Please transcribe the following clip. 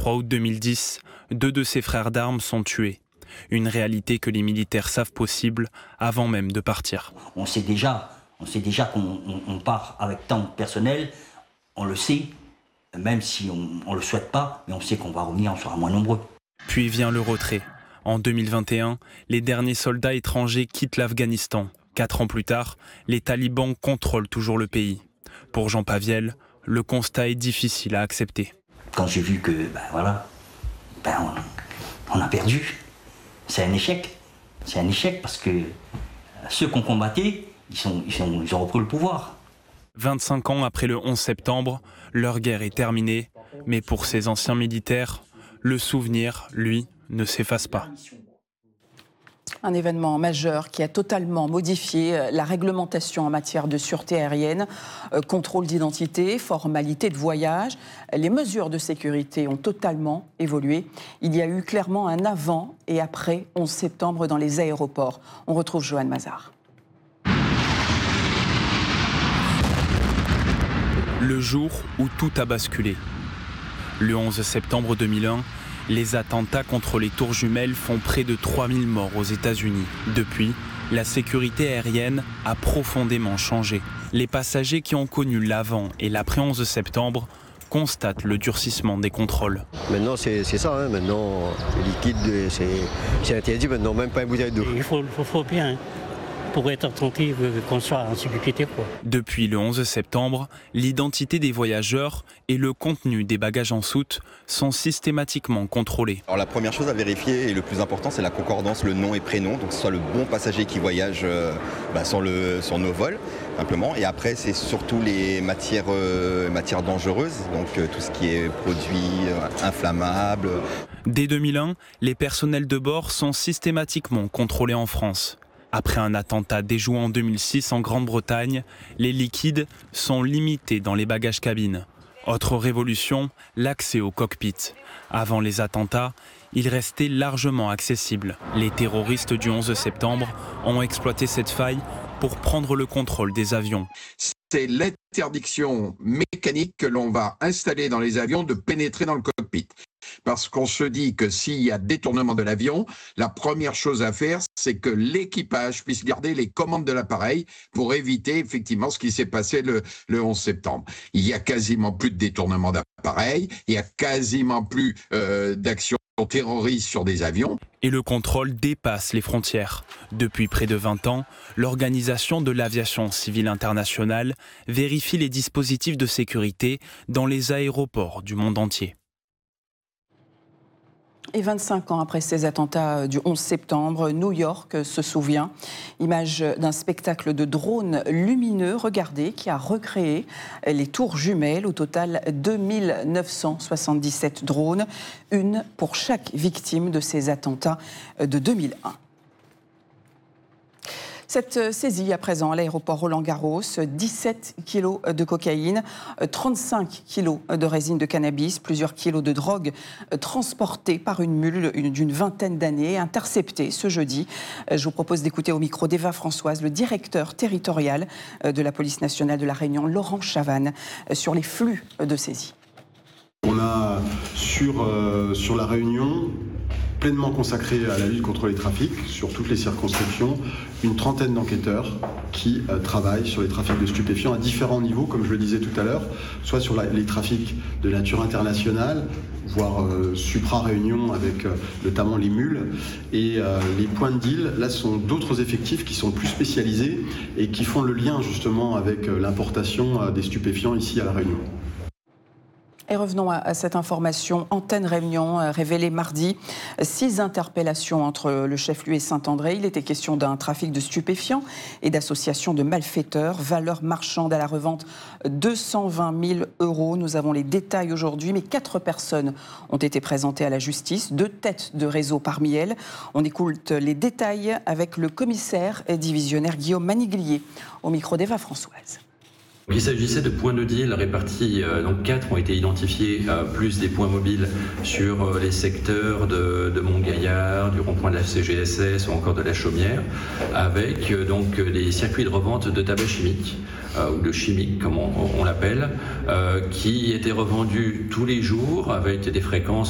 3 août 2010, 2 de ses frères d'armes sont tués. Une réalité que les militaires savent possible avant même de partir. On sait déjà qu'on part avec tant de personnel, on le sait, même si on ne le souhaite pas, mais on sait qu'on va revenir, on sera moins nombreux. Puis vient le retrait. En 2021, les derniers soldats étrangers quittent l'Afghanistan. 4 ans plus tard, les talibans contrôlent toujours le pays. Pour Jean Paviel, le constat est difficile à accepter. Quand j'ai vu que, on a perdu, c'est un échec. C'est un échec parce que ceux qu'on combattait, ils ont repris le pouvoir. 25 ans après le 11 septembre, leur guerre est terminée. Mais pour ces anciens militaires, le souvenir, lui, ne s'efface pas. Un événement majeur qui a totalement modifié la réglementation en matière de sûreté aérienne, contrôle d'identité, formalité de voyage. Les mesures de sécurité ont totalement évolué. Il y a eu clairement un avant et après 11 septembre dans les aéroports. On retrouve Joanne Mazard. Le jour où tout a basculé. Le 11 septembre 2001, les attentats contre les tours jumelles font près de 3000 morts aux États-Unis. Depuis, la sécurité aérienne a profondément changé. Les passagers qui ont connu l'avant et l'après 11 septembre constatent le durcissement des contrôles. Maintenant, c'est ça. Maintenant, le liquide, c'est interdit. Maintenant, même pas une bouteille d'eau. Il faut bien. Pour être attentif, qu'on soit en sécurité. Depuis le 11 septembre, l'identité des voyageurs et le contenu des bagages en soute sont systématiquement contrôlés. Alors la première chose à vérifier et le plus important, c'est la concordance, le nom et prénom, donc que ce soit le bon passager qui voyage sur nos vols, simplement. Et après, c'est surtout les matières dangereuses, donc tout ce qui est produits inflammables. Dès 2001, les personnels de bord sont systématiquement contrôlés en France. Après un attentat déjoué en 2006 en Grande-Bretagne, les liquides sont limités dans les bagages cabines. Autre révolution, l'accès au cockpit. Avant les attentats, il restait largement accessible. Les terroristes du 11 septembre ont exploité cette faille pour prendre le contrôle des avions. C'est l'interdiction mécanique que l'on va installer dans les avions de pénétrer dans le cockpit. Parce qu'on se dit que s'il y a détournement de l'avion, la première chose à faire, c'est que l'équipage puisse garder les commandes de l'appareil pour éviter effectivement ce qui s'est passé le 11 septembre. Il y a quasiment plus de détournement d'appareil, il y a quasiment plus d'actions terroristes sur des avions. Et le contrôle dépasse les frontières. Depuis près de 20 ans, l'Organisation de l'aviation civile internationale vérifie les dispositifs de sécurité dans les aéroports du monde entier. Et 25 ans après ces attentats du 11 septembre, New York se souvient. Image d'un spectacle de drones lumineux, regardez, qui a recréé les tours jumelles. Au total, 2977 drones, une pour chaque victime de ces attentats de 2001. Cette saisie à présent à l'aéroport Roland-Garros, 17 kilos de cocaïne, 35 kilos de résine de cannabis, plusieurs kilos de drogue transportés par une mule d'une vingtaine d'années, interceptée ce jeudi. Je vous propose d'écouter au micro d'Eva Françoise, le directeur territorial de la police nationale de La Réunion, Laurent Chavannes, sur les flux de saisie. On a sur La Réunion, pleinement consacré à la lutte contre les trafics, sur toutes les circonscriptions, une trentaine d'enquêteurs qui travaillent sur les trafics de stupéfiants à différents niveaux, comme je le disais tout à l'heure, soit sur les trafics de nature internationale, voire supra-Réunion avec notamment les mules, et les points de deal, là, sont d'autres effectifs qui sont plus spécialisés et qui font le lien justement avec l'importation des stupéfiants ici à La Réunion. Et revenons à cette information. Antenne Réunion révélée mardi 6 interpellations entre le chef-lieu et Saint-André. Il était question d'un trafic de stupéfiants et d'association de malfaiteurs. Valeur marchande à la revente 220 000 €. Nous avons les détails aujourd'hui, mais 4 personnes ont été présentées à la justice, 2 têtes de réseau parmi elles. On écoute les détails avec le commissaire et divisionnaire Guillaume Maniglier au micro d'Eva Françoise. Il s'agissait de points de deal répartis, donc 4 ont été identifiés, plus des points mobiles sur les secteurs de Montgaillard, du rond-point de la CGSS ou encore de la Chaumière, avec donc des circuits de revente de tabac chimique, ou de chimique comme on l'appelle, qui étaient revendus tous les jours avec des fréquences